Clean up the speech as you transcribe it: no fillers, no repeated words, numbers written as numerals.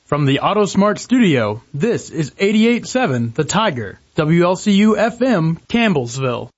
From the AutoSmart studio, this is 88.7 The Tiger, WLCU FM, Campbellsville.